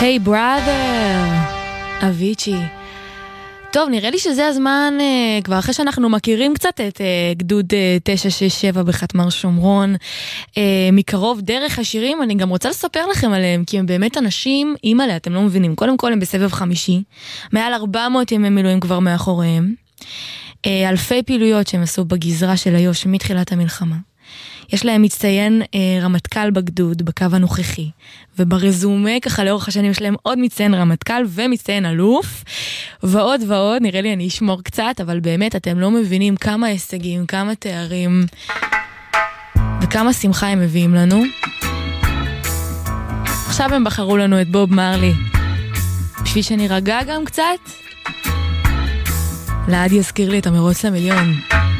היי בראדר, אביצ'י. טוב, נראה לי שזה הזמן, כבר אחרי שאנחנו מכירים קצת את גדוד 967 בחתמר שומרון, מקרוב דרך השירים, אני גם רוצה לספר לכם עליהם, כי הם באמת אנשים, אימא'לה, אתם לא מבינים, קודם כל הם בסבב חמישי, מעל 400 ימי מילואים כבר מאחוריהם, אלפי פעילויות שהם עשו בגזרה של איו"ש מתחילת המלחמה. יש להם מצטיין רמטכ"ל בגדוד, בקו הנוכחי, וברזומה ככה לאורך השנים יש להם עוד מצטיין רמטכ"ל ומצטיין אלוף, ועוד ועוד, נראה לי אני אשמור קצת, אבל באמת אתם לא מבינים כמה הישגים, כמה תארים, וכמה שמחה הם מביאים לנו. עכשיו הם בחרו לנו את בוב מרלי, בשביל שנירגע גם קצת, לעד יזכיר לי את המרוץ למיליון.